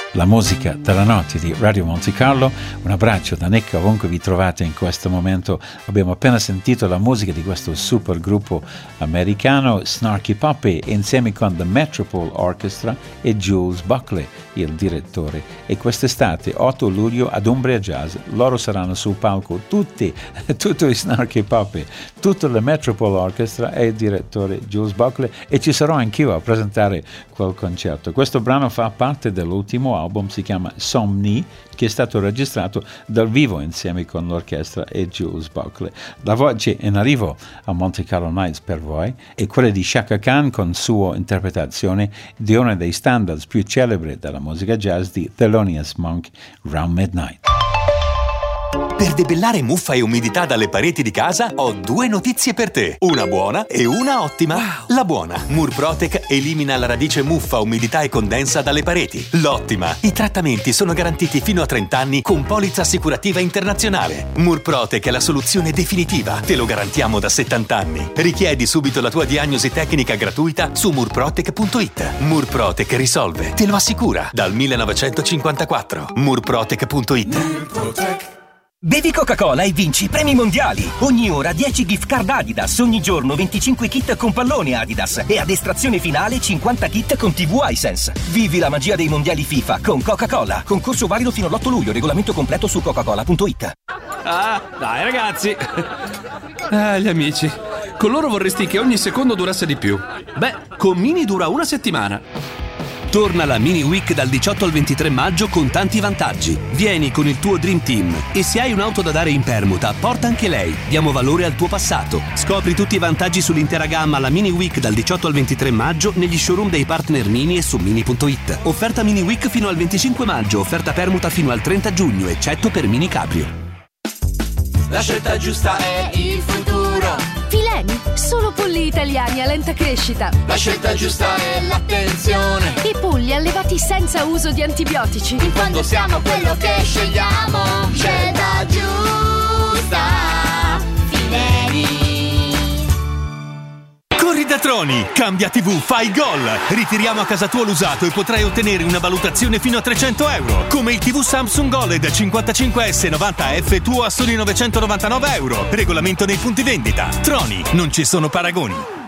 la musica della notte di Radio Monte Carlo. Un abbraccio da Nick ovunque vi trovate in questo momento. Abbiamo appena sentito la musica di questo super gruppo americano Snarky Puppy insieme con The Metropole Orchestra e Jules Buckley, il direttore. E quest'estate, 8 luglio, ad Umbria Jazz, loro saranno sul palco tutti i Snarky Puppy, tutta la Metropole Orchestra e il direttore Jules Buckley, e ci sarò anch'io a presentare quel concerto. Questo brano fa parte dell'ultimo album, si chiama Somni, che è stato registrato dal vivo insieme con l'orchestra e Jules Buckley. La voce in arrivo a Monte Carlo Nights per voi è quella di Chaka Khan con sua interpretazione di uno dei standards più celebri della musica jazz di Thelonious Monk, Round Midnight. Per debellare muffa e umidità dalle pareti di casa ho 2 notizie per te, una buona e una ottima. Wow. La buona: Murprotec elimina la radice muffa, umidità e condensa dalle pareti. L'ottima: i trattamenti sono garantiti fino a 30 anni con polizza assicurativa internazionale. Murprotec è la soluzione definitiva, te lo garantiamo da 70 anni. Richiedi subito la tua diagnosi tecnica gratuita su murprotec.it. Murprotec risolve, te lo assicura, dal 1954. Murprotec.it. Murprotec. Bevi Coca-Cola e vinci premi mondiali. Ogni ora 10 gift card Adidas, ogni giorno 25 kit con pallone Adidas e ad estrazione finale 50 kit con TV Hisense. Vivi la magia dei mondiali FIFA con Coca-Cola. Concorso valido fino all'8 luglio, regolamento completo su coca-cola.it. Ah, dai ragazzi. Gli amici. Con loro vorresti che ogni secondo durasse di più. Beh, con Mini dura una settimana. Torna la Mini Week dal 18 al 23 maggio con tanti vantaggi. Vieni con il tuo Dream Team e se hai un'auto da dare in permuta, porta anche lei. Diamo valore al tuo passato. Scopri tutti i vantaggi sull'intera gamma alla Mini Week dal 18 al 23 maggio negli showroom dei partner Mini e su Mini.it. Offerta Mini Week fino al 25 maggio, offerta permuta fino al 30 giugno, eccetto per Mini Cabrio. La scelta giusta è il futuro. Fileni, solo polli italiani a lenta crescita. La scelta giusta è l'attenzione. I polli allevati senza uso di antibiotici. In fondo siamo quello che scegliamo. Scelta giusta. Fileni. Corri da Troni, cambia TV, fai gol. Ritiriamo a casa tua l'usato e potrai ottenere una valutazione fino a 300 euro. Come il TV Samsung OLED 55S 90F tuo a soli 999 euro. Regolamento nei punti vendita. Troni, non ci sono paragoni.